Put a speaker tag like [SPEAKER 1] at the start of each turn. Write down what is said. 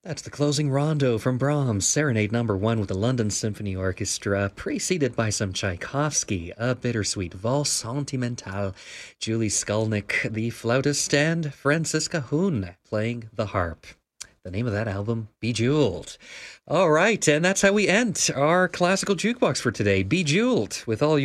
[SPEAKER 1] That's the closing rondo from Brahms, Serenade Number 1 with the London Symphony Orchestra, preceded by some Tchaikovsky, a bittersweet valse sentimentale, Julie Skolnick, the flautist, and Franziska Huhn playing the harp. The name of that album, Bejeweled. All right, and that's how we end our classical jukebox for today. Bejeweled with all